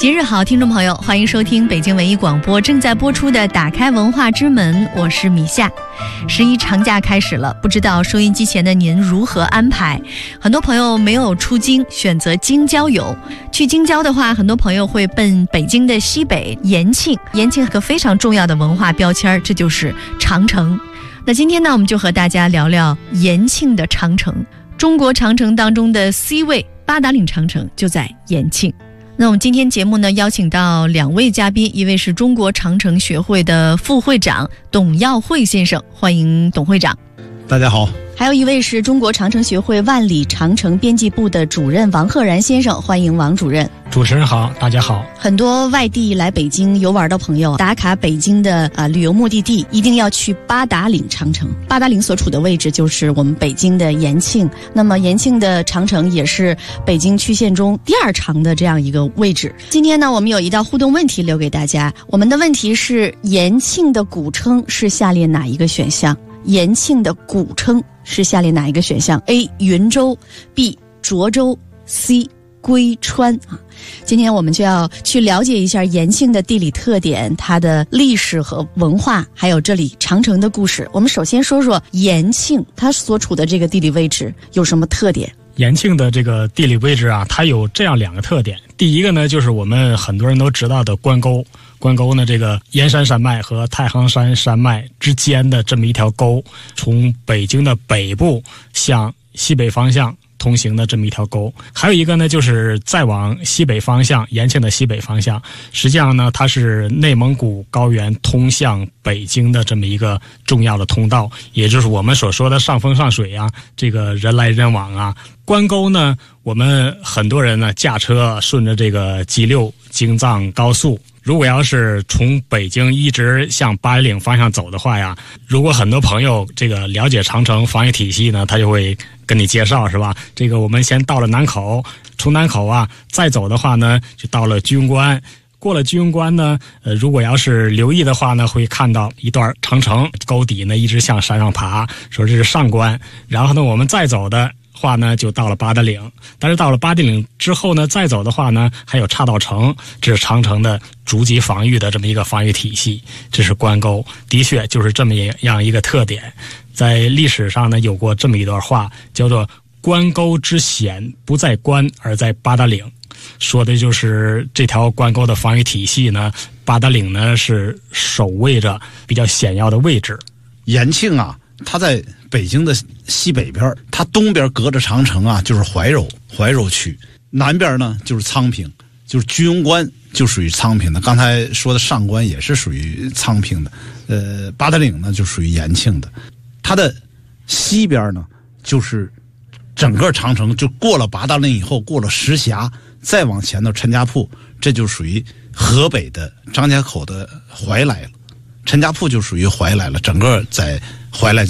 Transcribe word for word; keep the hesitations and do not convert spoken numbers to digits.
节日好，听众朋友，欢迎收听北京文艺广播正在播出的《打开文化之门》，我是米夏。十一长假开始了，不知道收音机前的您如何安排？很多朋友没有出京，选择京郊游。去京郊的话，很多朋友会奔北京的西北延庆。延庆个非常重要的文化标签，这就是长城。那今天呢，我们就和大家聊聊延庆的长城。中国长城当中的 C 位八达岭长城就在延庆。那我们今天节目呢，邀请到两位嘉宾，一位是中国长城学会的副会长董耀会先生，欢迎董会长。 大家好。 还有一位是中国长城学会万里长城编辑部的主任王赫然先生，欢迎王主任。 主持人好，大家好。 很多外地来北京游玩的朋友，打卡北京的啊、呃、旅游目的地，一定要去八达岭长城。八达岭所处的位置就是我们北京的延庆。那么延庆的长城也是北京区县中第二长的这样一个位置。今天呢，我们有一道互动问题留给大家。我们的问题是：延庆的古称是下列哪一个选项？延庆的古称是下列哪一个选项 ？A. 云州 B. 涿州 C. 归川啊。今天我们就要去了解一下延庆的地理特点，它的历史和文化，还有这里长城的故事。我们首先说说延庆，它所处的这个地理位置有什么特点？ 延庆的这个地理位置啊，它有这样两个特点。第一个呢，就是我们很多人都知道的关沟。关沟呢，这个燕山山脉和太行山山脉之间的这么一条沟，从北京的北部向西北方向通行的这么一条沟。还有一个呢，就是再往西北方向，延庆的西北方向，实际上呢，它是内蒙古高原通向北京的这么一个重要的通道，也就是我们所说的上风上水啊，这个人来人往啊。关沟呢，我们很多人呢驾车顺着这个 G 六 京藏高速，如果要是从北京一直向八达岭方向走的话呀，如果很多朋友这个了解长城防御体系呢，他就会跟你介绍，是吧？这个我们先到了南口，从南口啊再走的话呢，就到了居庸关。过了居庸关呢，呃，如果要是留意的话呢，会看到一段长城沟底呢一直向山上爬，说这是上关。然后呢，我们再走的话呢，就到了八达岭。但是到了八达岭之后呢，再走的话呢，还有岔道城，这是长城的逐级防御的这么一个防御体系。这是关沟，的确就是这么样一个特点。在历史上呢，有过这么一段话，叫做“关沟之险不在关，而在八达岭”。说的就是这条关沟的防御体系呢，八达岭呢是守卫着比较险要的位置。 延庆啊，它在北京的西北边，它东边隔着长城啊，就是怀柔怀柔区，南边呢就是昌平，就是居庸关就属于昌平的。刚才说的上关也是属于昌平的，呃，八达岭呢就属于延庆的。它的西边呢，就是整个长城，就过了八达岭以后，过了石峡，再往前到陈家铺，这就属于河北的张家口的怀来了。陈家铺就属于怀来了，整个在怀来